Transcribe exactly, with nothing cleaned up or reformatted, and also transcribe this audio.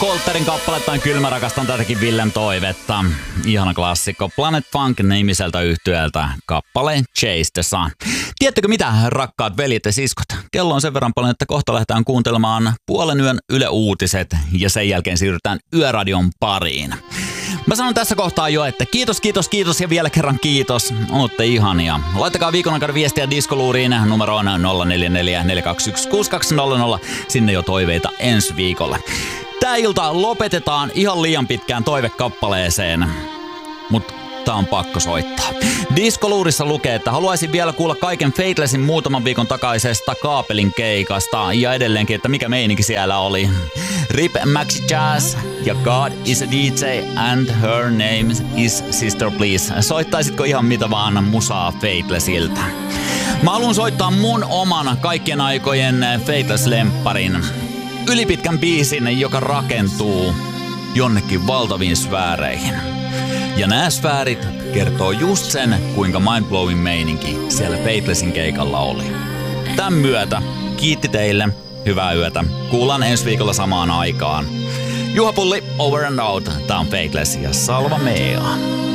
Folterin kappaletta on Kylmä, rakastan tätäkin Villen toivetta. Ihana klassikko Planet Funk-nimiseltä yhtyeeltä kappale Chase the Sun. Tiedättekö mitä, rakkaat veljet ja siskot? Kello on sen verran paljon, että kohta lähdetään kuuntelemaan puolen yön Yle Uutiset ja sen jälkeen siirrytään Yöradion pariin. Mä sanon tässä kohtaa jo, että kiitos, kiitos, kiitos ja vielä kerran kiitos. Ootte ihania. Laittakaa viikon aikana viestiä Diskoluuriin numeroon nolla neljä neljä neljä kaksi yksi kuusi kaksi nolla nolla. Sinne jo toiveita ensi viikolle. Tää ilta lopetetaan ihan liian pitkään toivekappaleeseen, mutta tää on pakko soittaa. Diskoluurissa lukee, että haluaisin vielä kuulla kaiken Faithlessin muutaman viikon takaisesta kaapelin keikasta ja edelleenkin, että mikä meininki siellä oli. Rip Maxi Jazz ja God is a D J and her name is Sister Please. Soittaisitko ihan mitä vaan musaa Faithlessiltä? Mä haluan soittaa mun oman kaikkien aikojen Faithless-lempparin. Ylipitkän biisin, joka rakentuu jonnekin valtaviin sfääreihin. Ja nämä sfäärit kertoo just sen, kuinka mindblowing meininki siellä Faithlessin keikalla oli. Tän myötä kiitti teille, hyvää yötä. Kuullaan ensi viikolla samaan aikaan. Juha Pulli, over and out. Tää on Faithless ja Salva Mea.